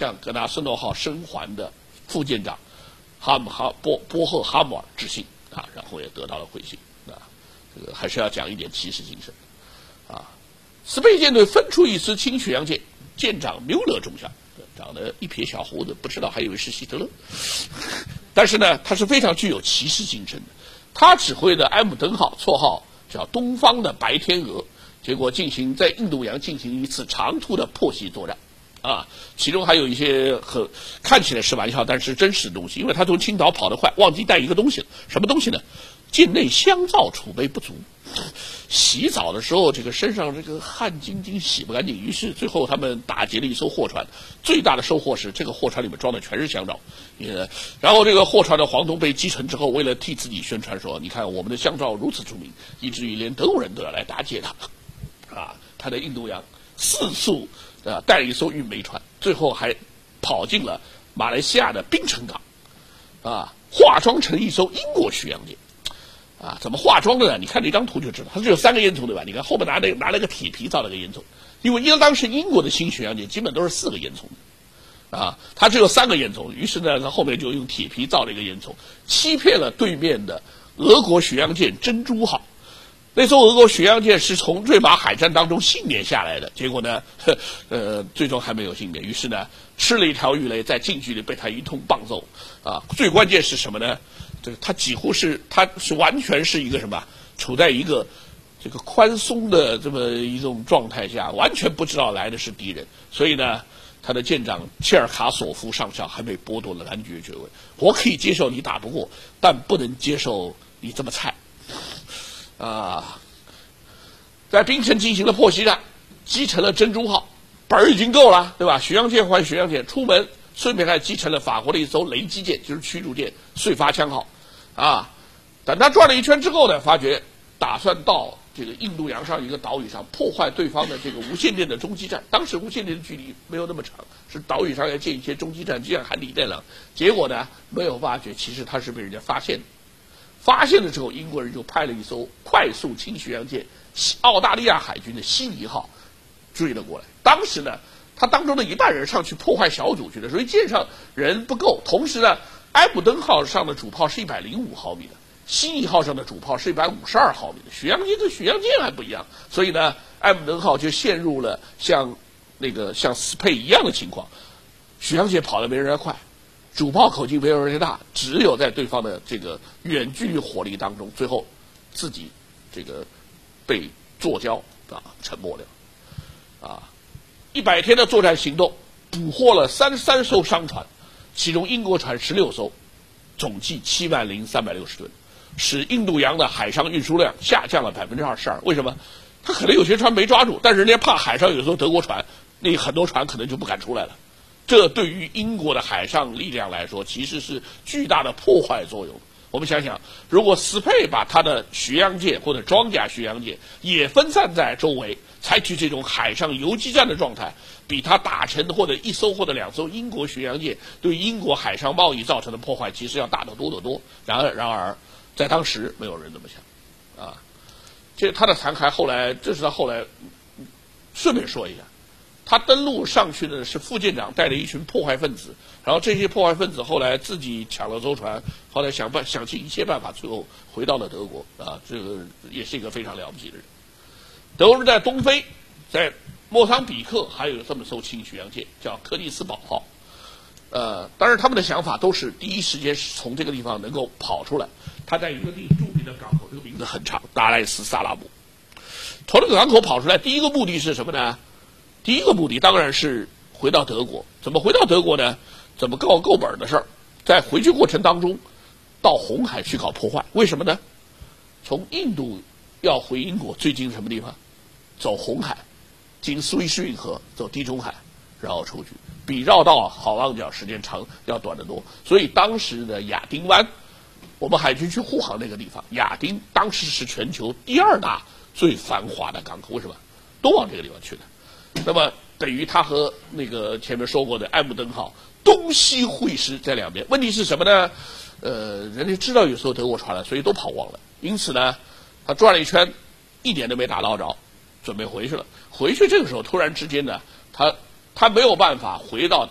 向格纳斯诺号生还的副舰长波赫哈姆尔致信啊，然后也得到了回信啊。这个还是要讲一点骑士精神啊。斯佩舰队分出一支轻巡洋舰，舰长缪勒中校，长得一撇小胡子，不知道还以为是希特勒。但是呢，他是非常具有骑士精神的。他指挥的埃姆登号，绰号叫东方的白天鹅，结果在印度洋进行一次长途的破袭作战。啊，其中还有一些看起来是玩笑，但是真实的东西。因为他从青岛跑得快，忘记带一个东西了，什么东西呢？舰内香皂储备不足，洗澡的时候这个身上这个汗津津洗不干净，于是最后他们打劫了一艘货船，最大的收获是这个货船里面装的全是香皂。然后这个货船的黄铜被击沉之后，为了替自己宣传说，你看我们的香皂如此出名，以至于连德国人都要来打劫它。啊，他在印度洋四处带了一艘运煤船，最后还跑进了马来西亚的槟城港，啊，化妆成一艘英国巡洋舰，啊，怎么化妆的呢？你看这张图就知道，它只有3个烟囱对吧？你看后面拿了个铁皮造了个烟囱，因为当时英国的新巡洋舰基本都是4个烟囱的，啊，它只有3个烟囱，于是呢，它后面就用铁皮造了一个烟囱，欺骗了对面的俄国巡洋舰珍珠号。那艘俄国巡洋舰是从瑞玛海战当中幸免下来的，结果呢，最终还没有幸免，于是呢，吃了一条鱼雷，在近距离被他一通棒揍，啊，最关键是什么呢？他完全是一个什么，处在一个这个宽松的这么一种状态下，完全不知道来的是敌人，所以呢，他的舰长切尔卡索夫上校还被剥夺了男爵爵位。我可以接受你打不过，但不能接受你这么菜。啊，在槟城进行了破袭战，击沉了珍珠号，本儿已经够了，对吧？巡洋舰换巡洋舰，出门顺便还击沉了法国的一艘雷击舰，就是驱逐舰遂发枪号。啊，等他转了一圈之后呢，发觉打算到这个印度洋上一个岛屿上破坏对方的这个无线电的中继站。当时无线电的距离没有那么长，是岛屿上要建一些中继站，这样海底电缆。结果呢，没有发觉，其实他是被人家发现的。发现了之后，英国人就派了一艘快速轻巡洋舰澳大利亚海军的悉尼号追了过来。当时呢，他当中的一半人上去破坏小组去了，所以舰上人不够。同时呢，埃姆登号上的主炮是105毫米的，悉尼号上的主炮是152毫米的，巡洋舰跟巡洋舰还不一样，所以呢，埃姆登号就陷入了像斯佩一样的情况，巡洋舰跑得没人家快。主炮口径没有人家大，只有在对方的这个远距离火力当中，最后自己这个被坐礁啊，沉没了。啊，100天的作战行动，捕获了33艘商船，其中英国船16艘，总计70360吨，使印度洋的海上运输量下降了22%。为什么？他可能有些船没抓住，但是人家怕海上有艘德国船，那很多船可能就不敢出来了。这对于英国的海上力量来说，其实是巨大的破坏作用。我们想想，如果斯佩把他的巡洋舰或者装甲巡洋舰也分散在周围，采取这种海上游击战的状态，比他打沉或者1艘或者2艘英国巡洋舰对英国海上贸易造成的破坏，其实要大得多得多。然而，在当时没有人这么想，啊，他的残骸后来，这是他后来顺便说一下。他登陆上去的是副舰长带了一群破坏分子，然后这些破坏分子后来自己抢了艘船，后来想尽一切办法，最后回到了德国。啊，这个也是一个非常了不起的人。德国人在东非，在莫桑比克还有这么艘轻巡洋舰叫柯蒂斯堡号。当然他们的想法都是第一时间从这个地方能够跑出来。他在一个著名的港口，这个名字很长，达赖斯萨拉姆。从这个港口跑出来，第一个目的是什么呢？第一个目的当然是回到德国。怎么回到德国呢？怎么够本的事儿，在回去过程当中，到红海去搞破坏。为什么呢？从印度要回英国最近什么地方？走红海，经苏伊士运河，走地中海，然后出去，比绕道好望角时间长要短得多。所以当时的亚丁湾，我们海军去护航那个地方，亚丁当时是全球第2大最繁华的港口。为什么？都往这个地方去的。那么等于他和那个前面说过的埃姆登号东西会师在两边。问题是什么呢？人家知道有艘德国船了，所以都跑光了。因此呢，他转了一圈，一点都没打捞着，准备回去了。回去这个时候突然之间呢，他没有办法回到